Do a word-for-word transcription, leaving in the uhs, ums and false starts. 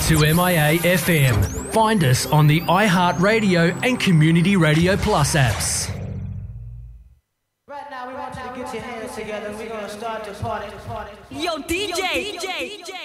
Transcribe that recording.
to M I A F M. Find us on the iHeartRadio and Community Radio Plus apps. Right now, we want you to get your hands together. We're going to start the party. Yo, D J. D J.